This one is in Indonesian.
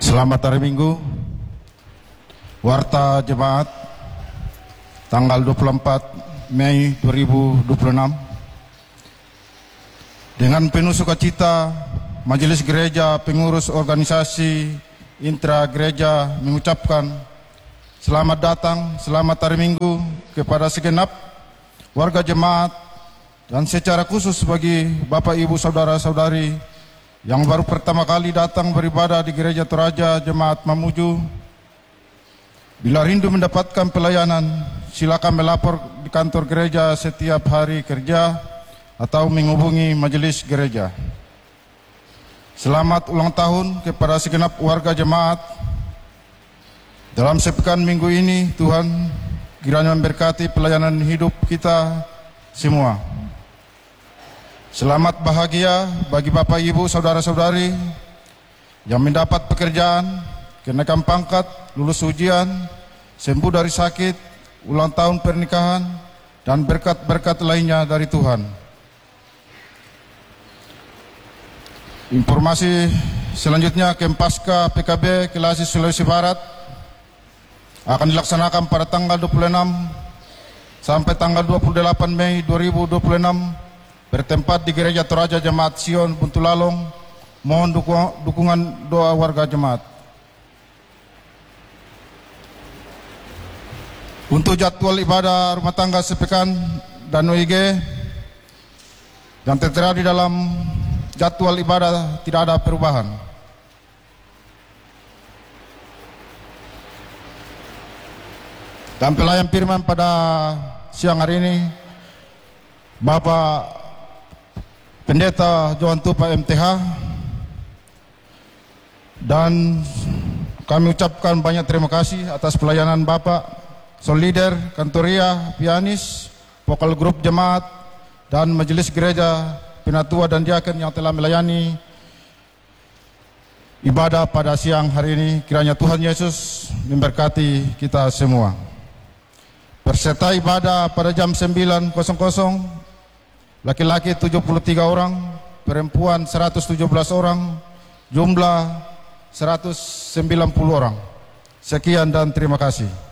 Selamat hari Minggu, Warta Jemaat, tanggal 24 Mei 2026. Dengan penuh sukacita, Majelis Gereja Pengurus Organisasi Intra Gereja mengucapkan selamat datang, selamat hari Minggu kepada segenap warga jemaat dan secara khusus bagi Bapak Ibu Saudara-saudari yang baru pertama kali datang beribadah di Gereja Toraja Jemaat Mamuju. Bila rindu mendapatkan pelayanan, silakan melapor di kantor gereja setiap hari kerja atau menghubungi majelis gereja. Selamat ulang tahun kepada segenap warga jemaat. Dalam sepekan minggu ini, Tuhan kiranya memberkati pelayanan hidup kita semua. Selamat bahagia bagi Bapak Ibu Saudara-saudari yang mendapat pekerjaan, kenaikan pangkat, lulus ujian, sembuh dari sakit, ulang tahun pernikahan, dan berkat-berkat lainnya dari Tuhan. Informasi selanjutnya, Kempaska PKB Kelasi Sulawesi Barat akan dilaksanakan pada tanggal 26 sampai tanggal 28 Mei 2026 bertempat di Gereja Toraja Jemaat Sion Buntulalong. Mohon dukungan doa warga jemaat. Untuk jadwal ibadah rumah tangga sepekan dan OIG yang tertera di dalam jadwal ibadah tidak ada perubahan. Dan pelayan firman pada siang hari ini Bapak Pendeta Johan Tupa MTH, dan kami ucapkan banyak terima kasih atas pelayanan Bapak, Soul Leader, Kantoria, Pianis, Vokal Grup Jemaat, dan Majelis Gereja, Penatua dan Diaken yang telah melayani ibadah pada siang hari ini. Kiranya Tuhan Yesus memberkati kita semua. Peserta ibadah pada jam 9.00, laki-laki 73 orang, perempuan 117 orang, jumlah 190 orang. Sekian dan terima kasih.